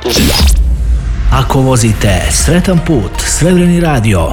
Ako vozite sretan put, Srebreni radio.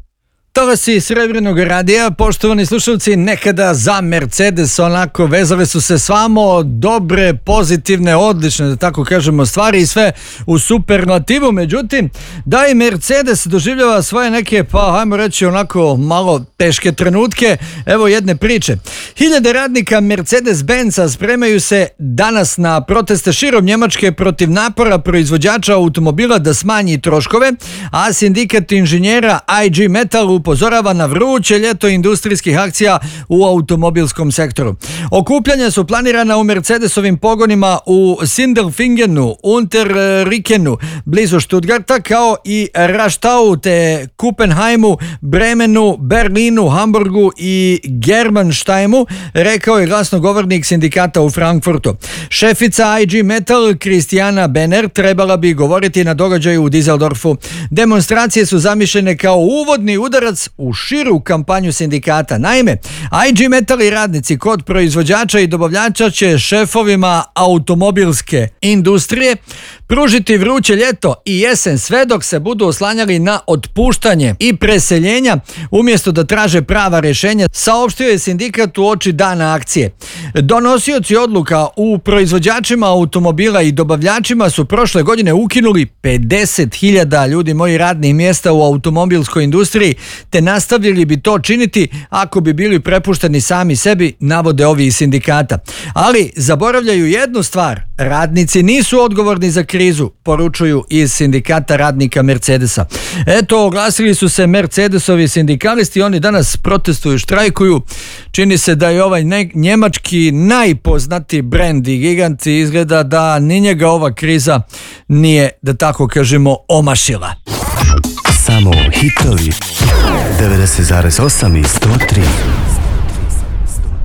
Talasi Srebrnog radija, poštovani slušalci, nekada za Mercedes onako vezale su se svamo dobre, pozitivne, odlične, da tako kažemo, stvari i sve u superlativu. Međutim, da i Mercedes doživljava svoje neke, pa hajmo reći onako malo teške trenutke, evo jedne priče. Hiljade radnika Mercedes-Benza spremaju se danas na proteste širom Njemačke protiv napora proizvođača automobila da smanji troškove, a sindikat inženjera IG Metall upozorava na vruće ljeto industrijskih akcija u automobilskom sektoru. Okupljanja su planirana u Mercedesovim pogonima u Sindelfingenu, Unterrikenu, blizu Stuttgarta, kao i Raštau te Kuppenheimu, Bremenu, Berlinu, Hamburgu i Germansteimu, rekao je glasnogovornik sindikata u Frankfurtu. Šefica IG Metall, Christiana Benner, trebala bi govoriti na događaju u Düsseldorfu. Demonstracije su zamišljene kao uvodni udarac u širu kampanju sindikata. Naime, IG Metall i radnici kod proizvođača i dobavljača će šefovima automobilske industrije pružiti vruće ljeto i jesen sve dok se budu oslanjali na otpuštanje i preseljenja umjesto da traže prava rješenja, saopštio je sindikat u oči dana akcije. Donosioci odluka u proizvođačima automobila i dobavljačima su prošle godine ukinuli 50.000 ljudi moji radnih mjesta u automobilskoj industriji, te nastavili bi to činiti ako bi bili prepušteni sami sebi, navode ovi iz sindikata. Ali zaboravljaju jednu stvar, radnici nisu odgovorni za krizu, poručuju iz sindikata radnika Mercedesa. Eto, oglasili su se Mercedesovi sindikalisti, oni danas protestuju, štrajkuju. Čini se da je ovaj njemački najpoznatiji brend i gigant, izgleda da ni njega ova kriza nije, da tako kažemo, omašila. Samo hitovi 90,8 i 103.